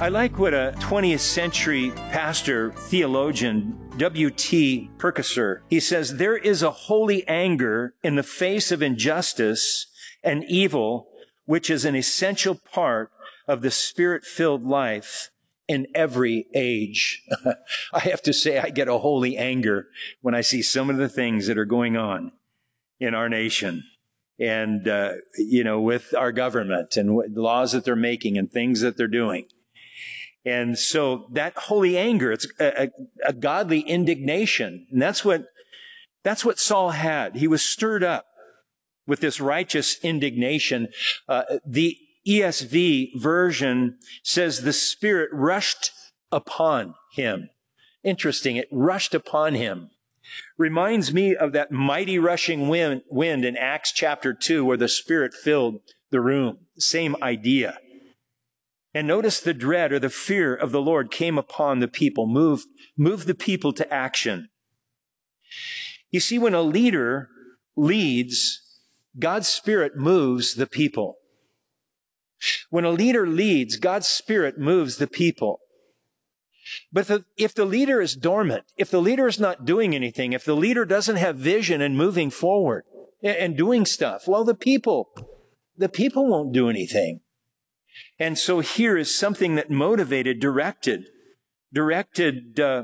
I like what a 20th century pastor, theologian, W.T. Perkser, he says, there is a holy anger in the face of injustice and evil, which is an essential part of the Spirit-filled life in every age. I have to say, I get a holy anger when I see some of the things that are going on in our nation and, with our government and laws that they're making and things that they're doing. And so that holy anger, it's a godly indignation. And that's what Saul had. He was stirred up with this righteous indignation. The ESV version says the Spirit rushed upon him. Interesting. It rushed upon him. Reminds me of that mighty rushing wind in Acts chapter 2 where the Spirit filled the room. Same idea. And notice the dread or the fear of the Lord came upon the people, moved the people to action. You see, when a leader leads, God's Spirit moves the people. When a leader leads, God's Spirit moves the people. But if the leader is dormant, if the leader is not doing anything, if the leader doesn't have vision and moving forward and doing stuff, well, the people won't do anything. And so here is something that motivated, directed the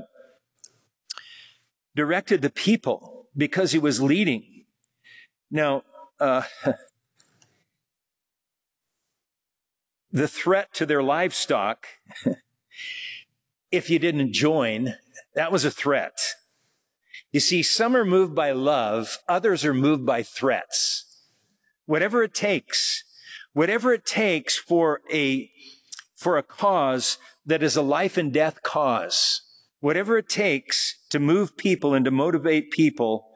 people because he was leading. Now, the threat to their livestock, if you didn't join, that was a threat. You see, some are moved by love, others are moved by threats. Whatever it takes for a cause that is a life and death cause, whatever it takes to move people and to motivate people,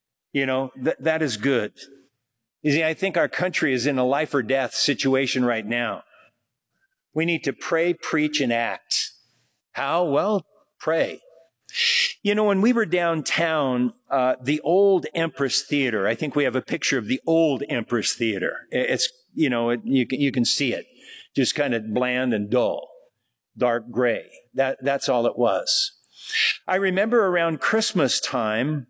that is good. You see, I think our country is in a life or death situation right now. We need to pray, preach, and act. How? Well, pray. When we were downtown, the old Empress Theater, I think we have a picture of the old Empress Theater. It's, you can see it. Just kind of bland and dull, dark gray. That's all it was. I remember around Christmas time,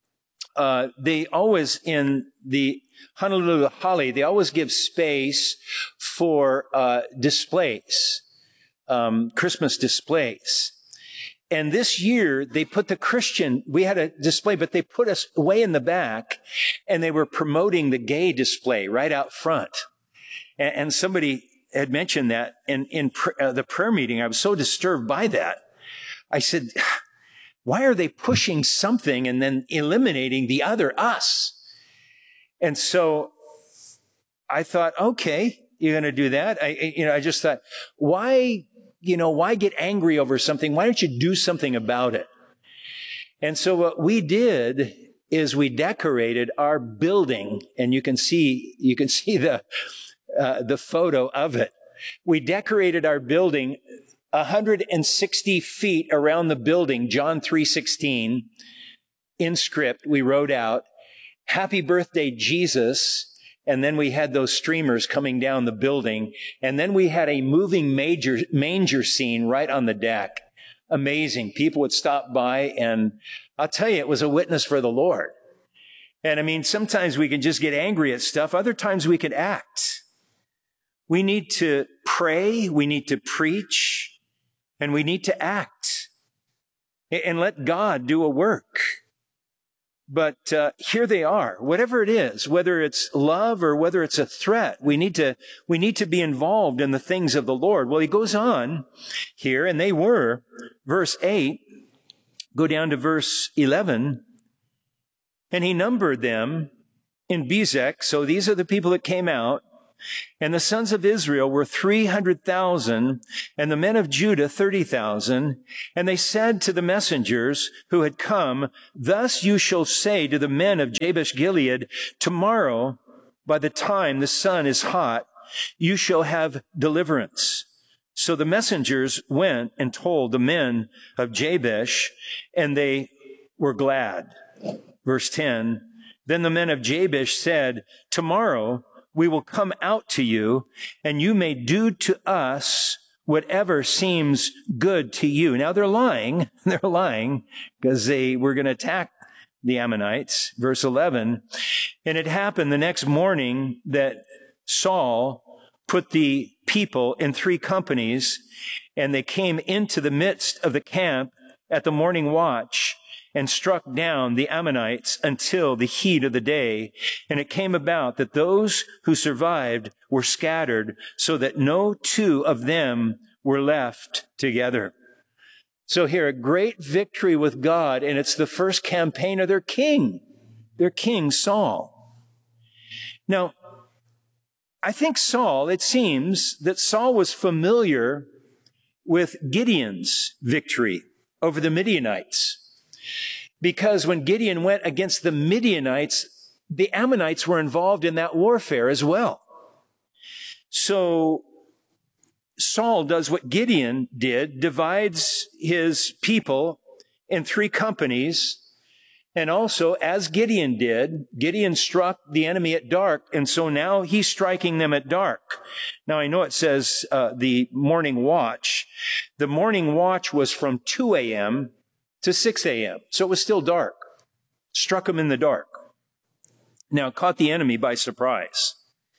they always, in the Honolulu Holly, they always give space for displays, Christmas displays. And this year, they put we had a display, but they put us way in the back, and they were promoting the gay display right out front. And somebody had mentioned that in the prayer meeting. I was so disturbed by that. I said, why are they pushing something and then eliminating the other, us? And so I thought, okay, you're going to do that. I just thought, why get angry over something? Why don't you do something about it? And so what we did is we decorated our building, and you can see the photo of it. We decorated our building 160 feet around the building, John 3:16, in script. We wrote out, "Happy birthday, Jesus." And then we had those streamers coming down the building. And then we had a moving manger scene right on the deck. Amazing. People would stop by, and I'll tell you, it was a witness for the Lord. And sometimes we can just get angry at stuff. Other times we can act. We need to pray. We need to preach. And we need to act. And let God do a work. But here they are. Whatever it is, whether it's love or whether it's a threat, we need to be involved in the things of the Lord. Well, he goes on here, and they were, verse 8, go down to verse 11, and he numbered them in Bezek. So these are the people that came out. And the sons of Israel were 300,000, and the men of Judah 30,000. And they said to the messengers who had come, "Thus you shall say to the men of Jabesh Gilead, tomorrow, by the time the sun is hot, you shall have deliverance." So the messengers went and told the men of Jabesh, and they were glad. Verse 10, then the men of Jabesh said, "Tomorrow we will come out to you, and you may do to us whatever seems good to you. Now they're lying. They're lying because they were going to attack the Ammonites. Verse 11. And it happened the next morning that Saul put the people in 3 companies, and they came into the midst of the camp at the morning watch and struck down the Ammonites until the heat of the day. And it came about that those who survived were scattered, so that no 2 of them were left together. So here, a great victory with God, and it's the first campaign of their king Saul. Now, I think it seems that Saul was familiar with Gideon's victory over the Midianites. Because when Gideon went against the Midianites, the Ammonites were involved in that warfare as well. So Saul does what Gideon did, divides his people in 3 companies. And also, as Gideon did, Gideon struck the enemy at dark. And so now he's striking them at dark. Now I know it says the morning watch. The morning watch was from 2 a.m. to 6 a.m. So it was still dark. Struck him in the dark. Now it caught the enemy by surprise.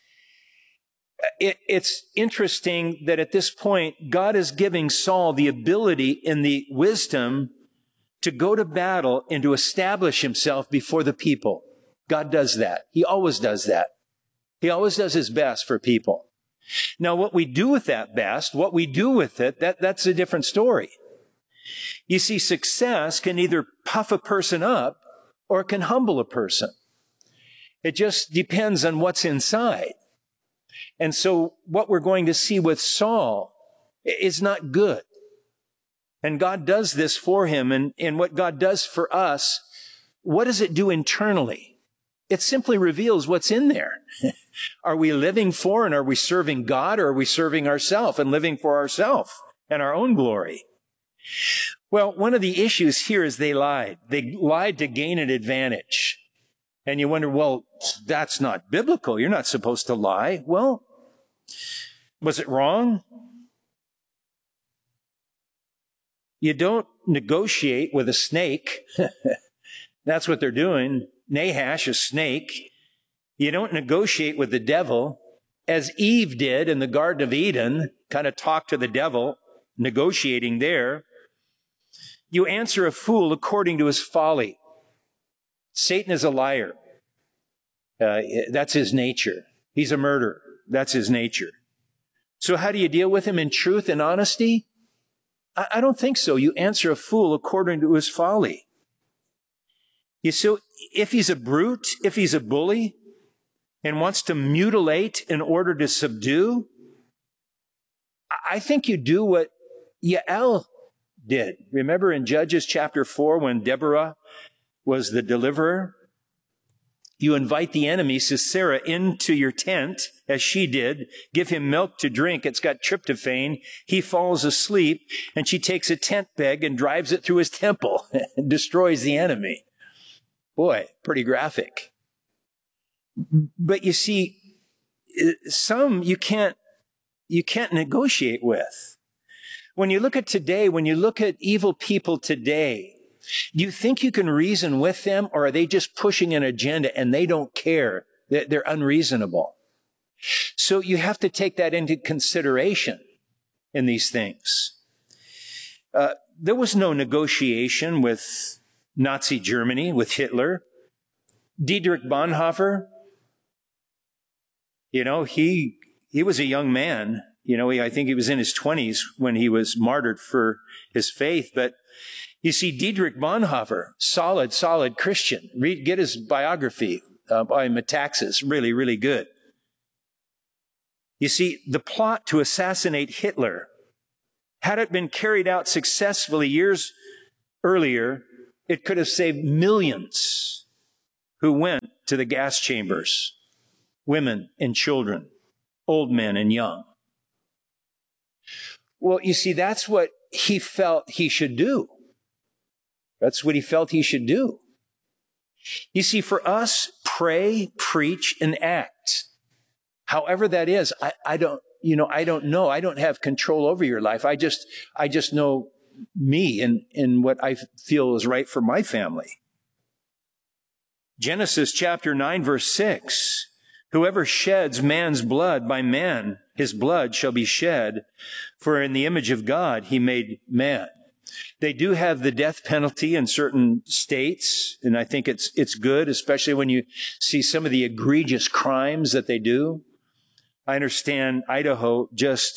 It's interesting that at this point, God is giving Saul the ability and the wisdom to go to battle and to establish himself before the people. God does that. He always does that. He always does his best for people. Now, what we do with that best, what we do with it, that's a different story. You see, success can either puff a person up or it can humble a person. It just depends on what's inside. And so what we're going to see with Saul is not good. And God does this for him. And what God does for us, what does it do internally? It simply reveals what's in there. Are we living for and are we serving God, or are we serving ourselves and living for ourselves and our own glory? Well, one of the issues here is they lied. They lied to gain an advantage. And you wonder, well, that's not biblical. You're not supposed to lie. Well, was it wrong? You don't negotiate with a snake. That's what they're doing. Nahash, a snake. You don't negotiate with the devil, as Eve did in the Garden of Eden, kind of talk to the devil, negotiating there. You answer a fool according to his folly. Satan is a liar. That's his nature. He's a murderer. That's his nature. So how do you deal with him? In truth and honesty? I don't think so. You answer a fool according to his folly. So if he's a brute, if he's a bully, and wants to mutilate in order to subdue, I think you do what Yael did. Remember in Judges chapter 4 when Deborah was the deliverer? You invite the enemy, Sisera, into your tent, as she did. Give him milk to drink. It's got tryptophan. He falls asleep, and she takes a tent peg and drives it through his temple and destroys the enemy. Boy, pretty graphic. But you see, some you can't negotiate with. When you look at today, when you look at evil people today, do you think you can reason with them, or are they just pushing an agenda and they don't care? They're unreasonable. So you have to take that into consideration in these things. There was no negotiation with Nazi Germany, with Hitler. Dietrich Bonhoeffer, he was a young man. I think he was in his 20s when he was martyred for his faith. But you see, Dietrich Bonhoeffer, solid Christian. Get his biography by Metaxas. Really, really good. You see, the plot to assassinate Hitler, had it been carried out successfully years earlier, it could have saved millions who went to the gas chambers, women and children, old men and young. Well, you see, that's what he felt he should do. That's what he felt he should do. You see, for us, pray, preach, and act. However that is, I don't I don't know. I don't have control over your life. I just know me and what I feel is right for my family. Genesis chapter 9, verse 6. Whoever sheds man's blood, by man his blood shall be shed, for in the image of God he made man. They do have the death penalty in certain states, and I think it's good, especially when you see some of the egregious crimes that they do. I understand Idaho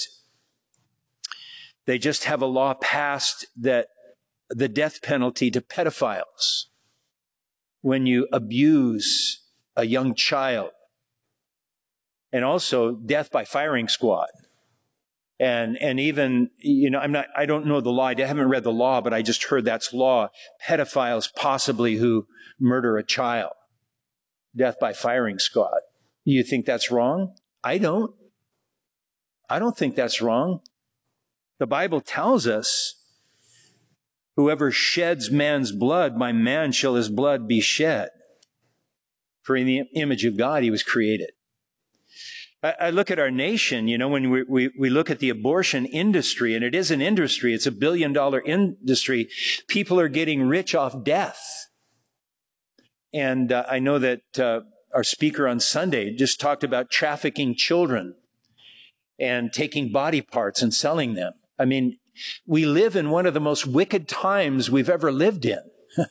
they just have a law passed that the death penalty to pedophiles when you abuse a young child, and also death by firing squad. And even, I don't know the law. I haven't read the law, but I just heard that's law. Pedophiles possibly who murder a child. Death by firing squad. You think that's wrong? I don't think that's wrong. The Bible tells us, whoever sheds man's blood, by man shall his blood be shed. For in the image of God he was created. I look at our nation, when we look at the abortion industry, and it is an industry, it's $1 billion industry. People are getting rich off death. And I know that our speaker on Sunday just talked about trafficking children and taking body parts and selling them. I mean, we live in one of the most wicked times we've ever lived in.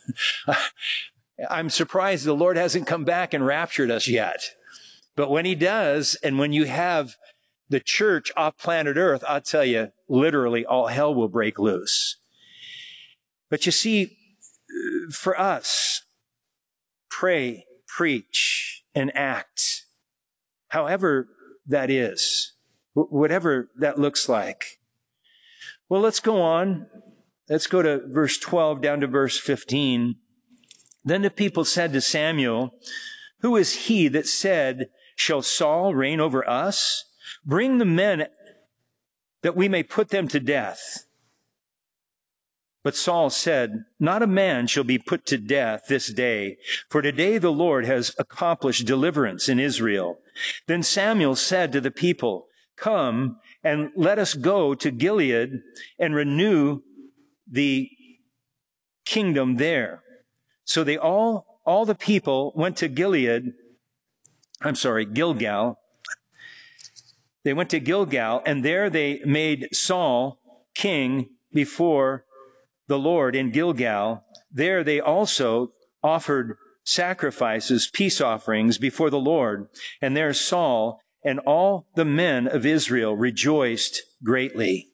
I'm surprised the Lord hasn't come back and raptured us yet. But when he does, and when you have the church off planet Earth, I'll tell you, literally all hell will break loose. But you see, for us, pray, preach, and act, however that is, whatever that looks like. Well, let's go on. Let's go to verse 12 down to verse 15. Then the people said to Samuel, "Who is he that said, 'Shall Saul reign over us?' Bring the men that we may put them to death." But Saul said, "Not a man shall be put to death this day, for today the Lord has accomplished deliverance in Israel." Then Samuel said to the people, "Come and let us go to Gilead and renew the kingdom there." So they all the people went to Gilgal. They went to Gilgal, and there they made Saul king before the Lord in Gilgal. There they also offered sacrifices, peace offerings before the Lord. And there Saul and all the men of Israel rejoiced greatly.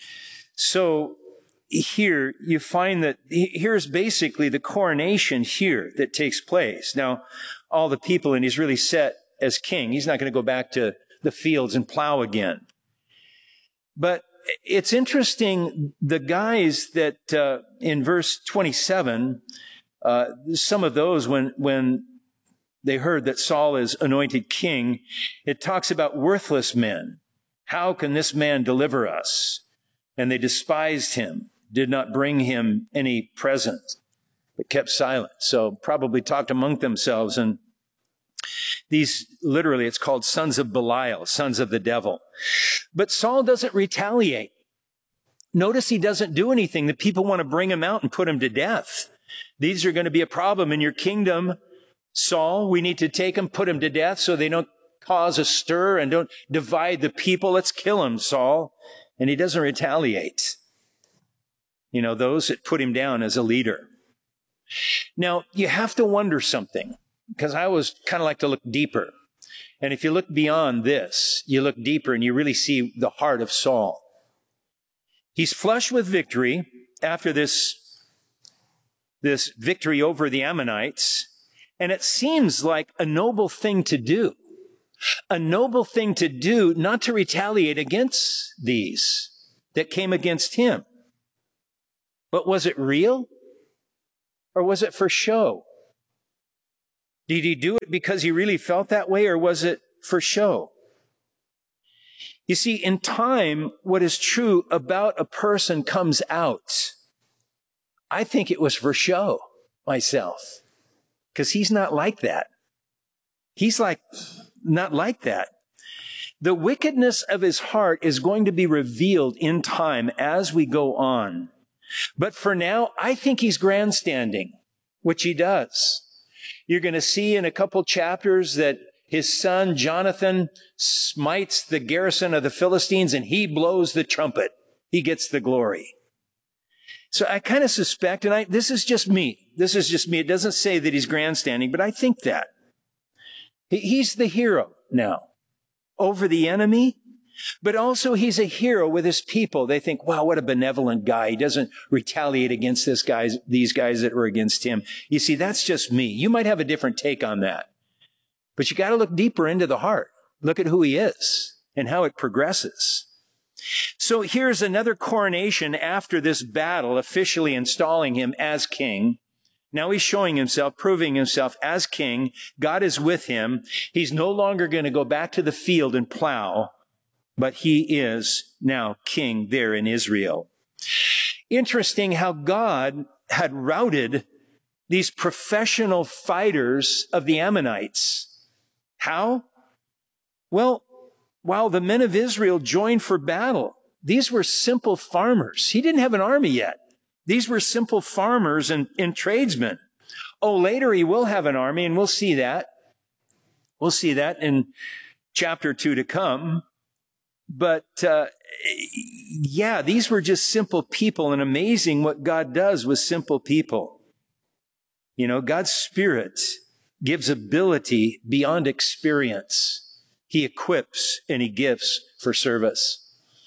So here you find that here's basically the coronation here that takes place. Now, all the people, and he's really set as king. He's not going to go back to the fields and plow again. But it's interesting, the guys that in verse 27, some of those, when they heard that Saul is anointed king, it talks about worthless men. How can this man deliver us? And they despised him, did not bring him any present, but kept silent. So probably talked among themselves. And these, literally, it's called sons of Belial, sons of the devil. But Saul doesn't retaliate. Notice he doesn't do anything. The people want to bring him out and put him to death. These are going to be a problem in your kingdom, Saul. We need to take him, put him to death so they don't cause a stir and don't divide the people. Let's kill him, Saul. And he doesn't retaliate. Those that put him down as a leader. Now, you have to wonder something, because I always kind of like to look deeper. And if you look beyond this, you look deeper and you really see the heart of Saul. He's flushed with victory after this victory over the Ammonites. And it seems like a noble thing to do. A noble thing to do, not to retaliate against these that came against him. But was it real? Or was it for show? Did he do it because he really felt that way, or was it for show? You see, in time, what is true about a person comes out. I think it was for show, myself, because he's not like that. He's not like that. The wickedness of his heart is going to be revealed in time as we go on. But for now, I think he's grandstanding, which he does. You're going to see in a couple chapters that his son Jonathan smites the garrison of the Philistines and he blows the trumpet. He gets the glory. So I kind of suspect, and this is just me. This is just me. It doesn't say that he's grandstanding, but I think that. He's the hero now over the enemy, but also he's a hero with his people. They think, wow, what a benevolent guy. He doesn't retaliate against these guys that were against him. You see, that's just me. You might have a different take on that, but you got to look deeper into the heart. Look at who he is and how it progresses. So here's another coronation after this battle, officially installing him as king. Now he's showing himself, proving himself as king. God is with him. He's no longer going to go back to the field and plow, but he is now king there in Israel. Interesting how God had routed these professional fighters of the Ammonites. How? Well, while the men of Israel joined for battle, these were simple farmers. He didn't have an army yet. These were simple farmers and tradesmen. Oh, later he will have an army, and we'll see that. We'll see that in chapter 2 to come. But, yeah, these were just simple people, and amazing what God does with simple people. You know, God's Spirit gives ability beyond experience. He equips and he gives for service.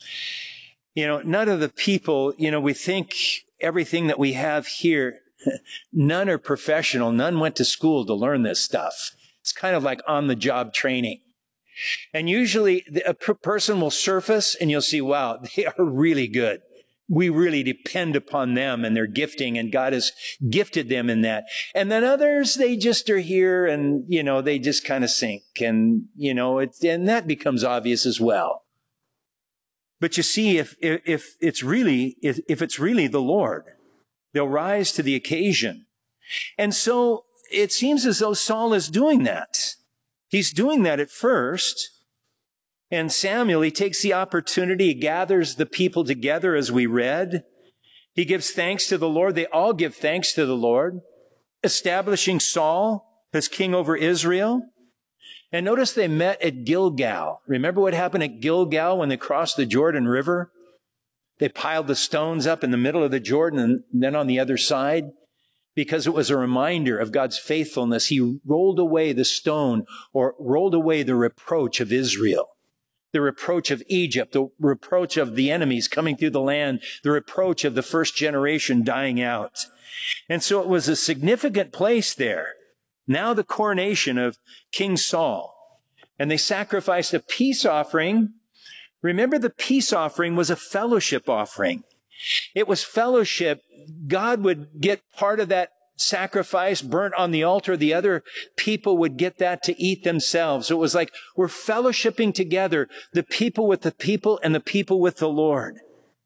You know, none of the people, we think everything that we have here, none are professional. None went to school to learn this stuff. It's kind of like on-the-job training. And usually a person will surface and you'll see, wow, they are really good. We really depend upon them and their gifting, and God has gifted them in that. And then others, they just are here and, they just kind of sink. And, and that becomes obvious as well. But you see, if it's really the Lord, they'll rise to the occasion. And so it seems as though Saul is doing that. He's doing that at first. And Samuel, he takes the opportunity, he gathers the people together as we read. He gives thanks to the Lord. They all give thanks to the Lord, establishing Saul as king over Israel. And notice they met at Gilgal. Remember what happened at Gilgal when they crossed the Jordan River? They piled the stones up in the middle of the Jordan and then on the other side. Because it was a reminder of God's faithfulness, he rolled away the stone, or rolled away the reproach of Israel. The reproach of Egypt, the reproach of the enemies coming through the land, the reproach of the first generation dying out. And so it was a significant place there. Now the coronation of King Saul. And they sacrificed a peace offering. Remember, the peace offering was a fellowship offering. It was fellowship. God would get part of that sacrifice burnt on the altar. The other people would get that to eat themselves. So it was like we're fellowshipping together, the people with the people and the people with the Lord.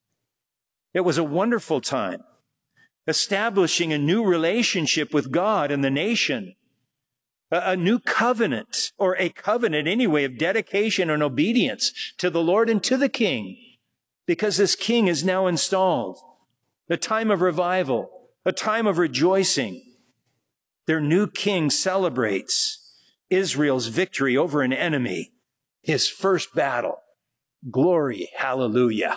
It was a wonderful time, establishing a new relationship with God and the nation, a new covenant, or a covenant anyway, of dedication and obedience to the Lord and to the King, because this King is now installed. A time of revival, a time of rejoicing. Their new king celebrates Israel's victory over an enemy, his first battle. Glory, hallelujah.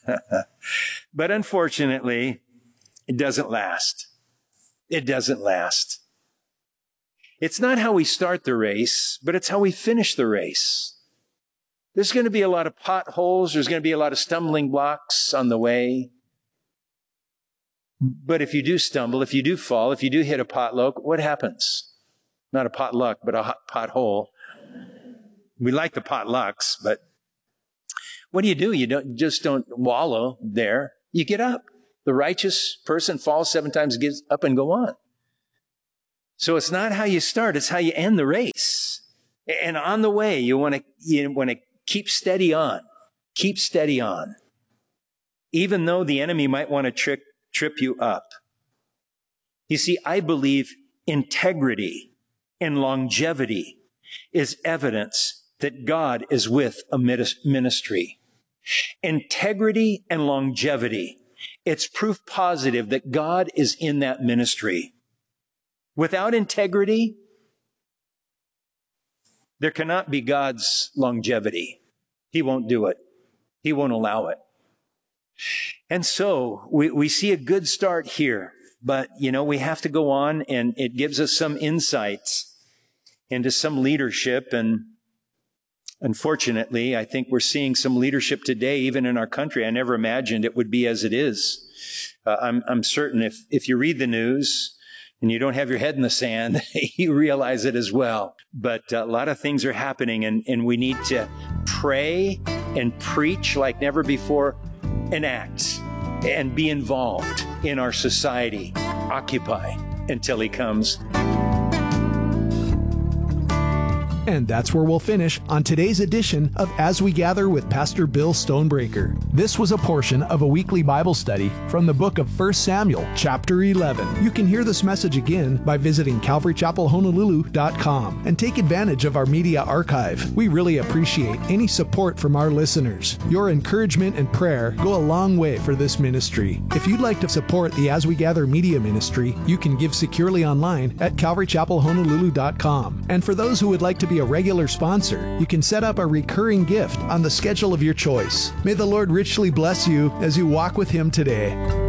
But unfortunately, it doesn't last. It doesn't last. It's not how we start the race, but it's how we finish the race. There's going to be a lot of potholes. There's going to be a lot of stumbling blocks on the way. But if you do stumble, if you do fall, if you do hit a potluck, what happens? Not a potluck, but a pothole. We like the potlucks, but what do? You don't wallow there. You get up. The righteous person falls 7 times, gets up and go on. So it's not how you start, it's how you end the race. And on the way, you want to keep steady on. Keep steady on. Even though the enemy might want to trip you up. You see, I believe integrity and longevity is evidence that God is with a ministry. Integrity and longevity. It's proof positive that God is in that ministry. Without integrity, there cannot be God's longevity. He won't do it. He won't allow it. And so we see a good start here, but we have to go on, and it gives us some insights into some leadership. And unfortunately, I think we're seeing some leadership today, even in our country. I never imagined it would be as it is. I'm certain if you read the news and you don't have your head in the sand, you realize it as well. But a lot of things are happening, and we need to pray and preach like never before, and act and be involved in our society. Occupy until he comes. And that's where we'll finish on today's edition of As We Gather with Pastor Bill Stonebreaker. This was a portion of a weekly Bible study from the book of 1 Samuel, chapter 11. You can hear this message again by visiting CalvaryChapelHonolulu.com and take advantage of our media archive. We really appreciate any support from our listeners. Your encouragement and prayer go a long way for this ministry. If you'd like to support the As We Gather media ministry, you can give securely online at CalvaryChapelHonolulu.com. And for those who would like to be a regular sponsor, you can set up a recurring gift on the schedule of your choice. May the Lord richly bless you as you walk with Him today.